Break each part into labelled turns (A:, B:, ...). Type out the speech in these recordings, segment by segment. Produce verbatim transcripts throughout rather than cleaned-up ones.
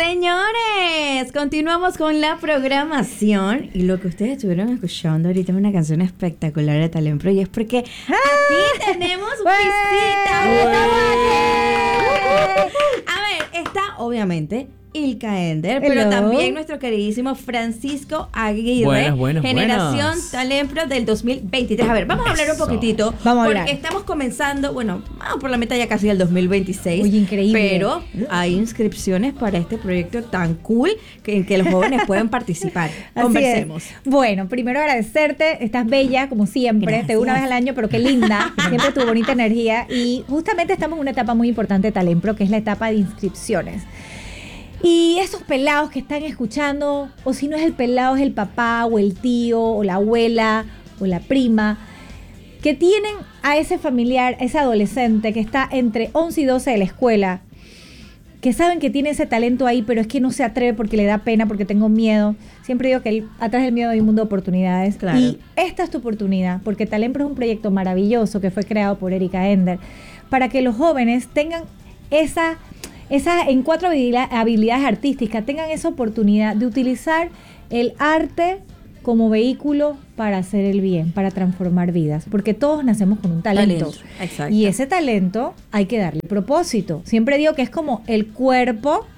A: Señores, continuamos con la programación y lo que ustedes estuvieron escuchando ahorita es una canción espectacular de Talempro y es porque ¡ah! Aquí tenemos visita. A ver, está obviamente Ilka Ender, pero
B: Hello.
A: también nuestro queridísimo Francisco Aguirre,
C: buenas, buenas,
A: generación
C: buenas.
A: Talempro del dos mil veintitrés. A ver, vamos a hablar un poquitito,
B: vamos a
A: porque
B: hablar.
A: estamos comenzando, bueno, vamos por la meta ya casi del dos mil veintiséis.
B: Uy, increíble.
A: Pero hay inscripciones para este proyecto tan cool que, en que los jóvenes pueden participar.
B: Así
A: Conversemos.
B: es. Bueno, primero agradecerte, estás bella como siempre,
A: Gracias.
B: te veo una vez al año, pero qué linda, siempre tu bonita energía y justamente estamos en una etapa muy importante de Talempro, que es la etapa de inscripciones. Y esos pelados que están escuchando, o si no es el pelado, es el papá o el tío o la abuela o la prima, que tienen a ese familiar, a ese adolescente que está entre once y doce de la escuela, que saben que tiene ese talento ahí, pero es que no se atreve porque le da pena, porque tengo miedo. Siempre digo que el, atrás del miedo hay un mundo de oportunidades.
A: Claro.
B: Y esta es tu oportunidad, porque Talempro es un proyecto maravilloso que fue creado por Erika Ender, para que los jóvenes tengan esa, esa en cuatro habilidad- habilidades artísticas, tengan esa oportunidad de utilizar el arte como vehículo para hacer el bien, para transformar vidas, porque todos nacemos con un talento.
A: Talento, exacto.
B: Y ese talento hay que darle propósito. Siempre digo que es como el cuerpo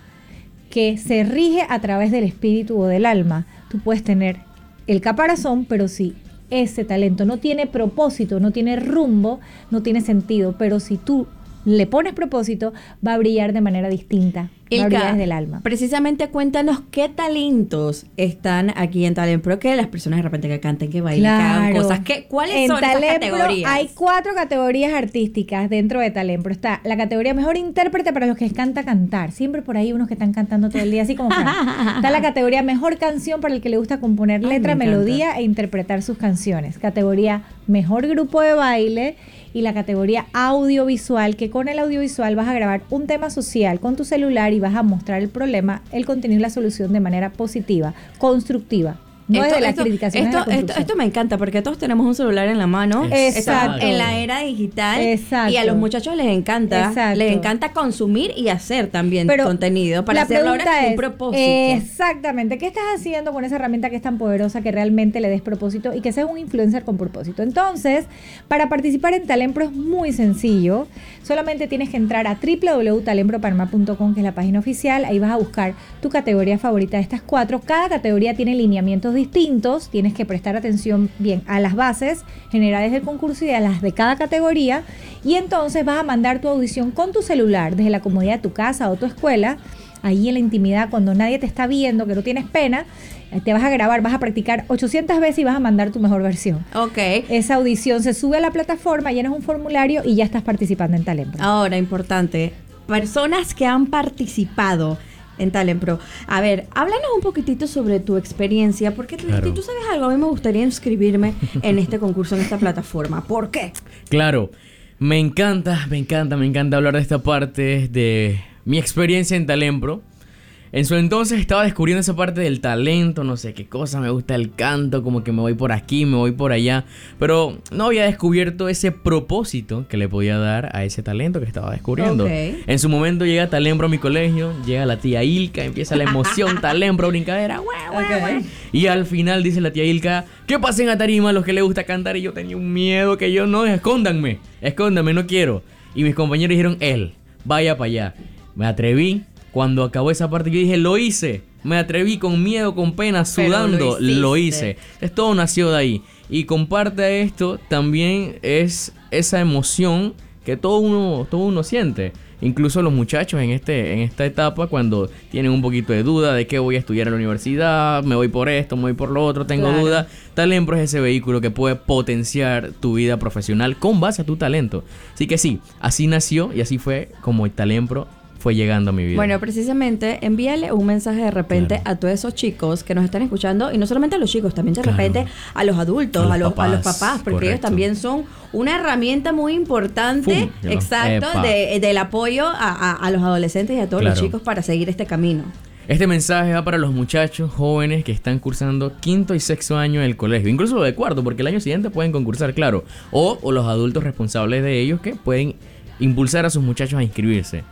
B: que se rige a través del espíritu o del alma. Tú puedes tener el caparazón, pero si ese talento no tiene propósito, no tiene rumbo, no tiene sentido, pero si tú le pones propósito, va a brillar de manera distinta. Va a brillar desde el alma.
A: Precisamente cuéntanos qué talentos están aquí en Talempro, que las personas de repente que canten, que bailen, que hagan
B: Claro.
A: cosas. ¿Qué, ¿Cuáles
B: En
A: son esas
B: Talempro
A: categorías?
B: hay cuatro categorías artísticas dentro de Talempro. Está la categoría mejor intérprete para los que les encanta cantar. Siempre por ahí unos que están cantando todo el día, así como Fran. Está la categoría mejor canción para el que le gusta componer
A: Ay,
B: letra,
A: me encanta.
B: melodía e interpretar sus canciones. Categoría mejor grupo de baile y la categoría audiovisual, que con el audiovisual vas a grabar un tema social con tu celular y vas a mostrar el problema, el contenido y la solución de manera positiva, constructiva. No
A: Esto-
B: es de la
A: esto-
B: criticación,
A: esto,
B: es de la
A: esto,
B: construcción.
A: esto me encanta porque todos tenemos un celular en la mano.
B: Exacto.
A: Estamos en la era digital.
B: Exacto.
A: Y a los muchachos les encanta.
B: Exacto.
A: Les encanta consumir y hacer también
B: Pero
A: contenido para
B: la
A: hacerlo ahora
B: pregunta
A: con un
B: es,
A: propósito.
B: exactamente, ¿qué estás haciendo con esa herramienta que es tan poderosa que realmente le des propósito y que seas un influencer con propósito? Entonces, para participar en Talempro es muy sencillo. Solamente tienes que entrar a doble u doble u doble u punto talempro panamá punto com, que es la página oficial. Ahí vas a buscar tu categoría favorita de estas cuatro. Cada categoría tiene lineamientos distintos. Tienes que prestar atención bien a las bases generales del concurso y a las de cada categoría. Y entonces vas a mandar tu audición con tu celular desde la comodidad de tu casa o tu escuela. Ahí en la intimidad, cuando nadie te está viendo, que no tienes pena, te vas a grabar, vas a practicar ochocientas veces y vas a mandar tu mejor versión.
A: Ok.
B: Esa audición se sube a la plataforma, llenas un formulario y ya estás participando en Talempro.
A: Ahora, importante, personas que han participado en Talempro. A ver, háblanos un poquitito sobre tu experiencia, porque tú,
C: Claro.
A: tú sabes algo, a mí me gustaría inscribirme en este concurso, en esta plataforma. ¿Por qué?
C: Claro, me encanta, me encanta, me encanta hablar de esta parte de mi experiencia en Talempro. En su entonces estaba descubriendo esa parte del talento, no sé qué cosa, me gusta el canto, como que me voy por aquí, me voy por allá, pero no había descubierto ese propósito que le podía dar a ese talento que estaba descubriendo.
A: Ok.
C: En su momento llega Talempro a mi colegio, llega la tía Ilka, empieza la emoción, Talempro, brincadera, güey, güey, güey. Y al final dice la tía Ilka, ¿qué pasen a tarima a los que les gusta cantar? Y yo tenía un miedo que yo no, escóndanme, escóndanme, no quiero. Y mis compañeros dijeron, él, vaya para allá. Me atreví. Cuando acabó esa parte yo dije, lo hice. Me atreví con miedo, con pena,
A: Pero
C: sudando,
A: lo
C: lo,
A: hiciste.
C: hice. Es todo nació de ahí. Y con parte de esto también es esa emoción que todo uno, todo uno siente. Incluso los muchachos en este, en esta etapa, cuando tienen un poquito de duda de qué voy a estudiar en la universidad, me voy por esto, me voy por lo otro, tengo
A: Claro.
C: duda. Talempro es ese vehículo que puede potenciar tu vida profesional con base a tu talento. Así que sí, así nació y así fue como Talempro fue llegando a mi vida.
A: Bueno, precisamente envíale un mensaje de repente
C: Claro.
A: a todos esos chicos que nos están escuchando, y no solamente a los chicos, también de
C: Claro.
A: repente a los adultos,
C: A los
A: a los, a los
C: papás,
A: papás, porque ellos
C: correcto.
A: también son una herramienta muy importante,
C: Fum,
A: exacto,
C: epa.
A: de, del apoyo a, a- a los adolescentes y a todos los
C: Claro.
A: chicos para seguir este camino.
C: Este mensaje va para los muchachos jóvenes que están cursando quinto y sexto año en el colegio, incluso lo de cuarto, porque el año siguiente pueden concursar, claro, o, o los adultos responsables de ellos que pueden impulsar a sus muchachos a inscribirse.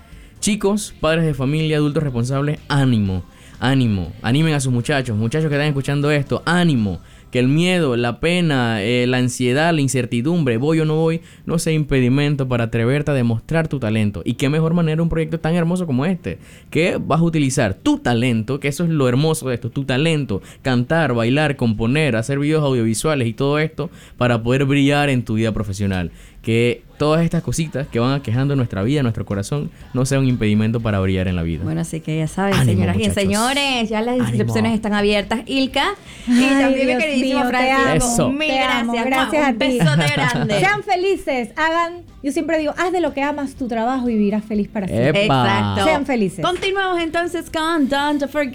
C: Chicos, padres de familia, adultos responsables, ánimo, ánimo, animen a sus muchachos, muchachos que están escuchando esto, ánimo. Que el miedo, la pena, eh, la ansiedad, la incertidumbre, voy o no voy, no sea impedimento para atreverte a demostrar tu talento. Y qué mejor manera un proyecto tan hermoso como este, que vas a utilizar tu talento, que eso es lo hermoso de esto, tu talento, cantar, bailar, componer, hacer videos audiovisuales y todo esto para poder brillar en tu vida profesional. Que todas estas cositas que van aquejando nuestra vida, nuestro corazón, no sea un impedimento para brillar en la vida.
A: Bueno, así que ya saben,
C: Ánimo,
A: señoras
C: muchachos.
A: y señores, ya las inscripciones
C: Ánimo.
A: están abiertas. Ilka, y
B: Ay,
A: también mi
B: Dios
A: queridísimo
B: mío, te
A: Francisco,
C: amo.
A: mil
B: Te amo,
A: gracias.
B: gracias
A: ¡Mua!
B: a
A: Un
B: ti.
A: besote grande.
B: Sean felices, hagan, yo siempre digo, haz de lo que amas tu trabajo y vivirás feliz para siempre.
C: Epa.
A: Exacto.
B: Sean felices.
A: Continuamos entonces con Don't Forget.